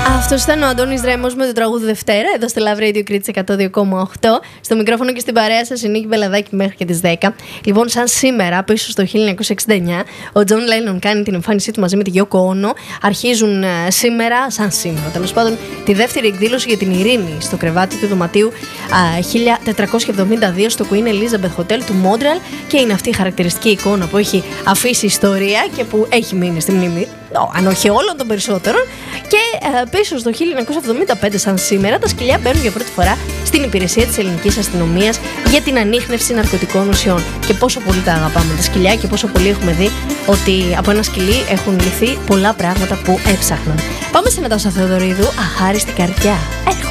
Αυτός ήταν ο Αντώνης Ρέμος με το τραγούδι Δευτέρα, εδώ στο Love Radio Crits 102,8. Στο μικρόφωνο και στην παρέα σας η Νίκη Μπελαδάκη μέχρι και τις 10. Λοιπόν, σαν σήμερα, πίσω στο 1969, ο Τζον Λέινον κάνει την εμφάνισή του μαζί με τη Γιόκο Όνο. Αρχίζουν σήμερα, σαν σήμερα τέλος πάντων, τη δεύτερη εκδήλωση για την ειρήνη στο κρεβάτι του δωματίου 1472 στο Queen Elizabeth Hotel του Μόντρεαλ. Και είναι αυτή η χαρακτηριστική εικόνα που έχει αφήσει ιστορία και που έχει μείνει στη μνήμη, αν όχι όλων των περισσότερων. Και πίσω στο 1975, σαν σήμερα, τα σκυλιά μπαίνουν για πρώτη φορά στην υπηρεσία της ελληνικής αστυνομίας για την ανίχνευση ναρκωτικών ουσιών. Και πόσο πολύ τα αγαπάμε τα σκυλιά και πόσο πολύ έχουμε δει ότι από ένα σκυλί έχουν λυθεί πολλά πράγματα που έψαχναν. Πάμε σε Νατάσα Θεοδωρίδου, Αχάριστη καρδιά. Έρχομαι.